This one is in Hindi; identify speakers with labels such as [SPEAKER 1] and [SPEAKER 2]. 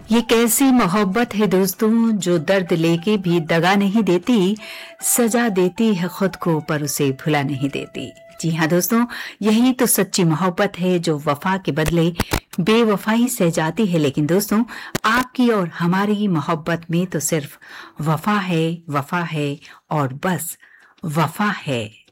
[SPEAKER 1] ये कैसी मोहब्बत है दोस्तों जो दर्द लेके भी दगा नहीं देती, सजा देती है खुद को पर उसे भुला नहीं देती। जी हाँ दोस्तों, यही तो सच्ची मोहब्बत है जो वफा के बदले बेवफाई सह जाती है। लेकिन दोस्तों, आपकी और हमारी मोहब्बत में तो सिर्फ वफा है और बस वफा है।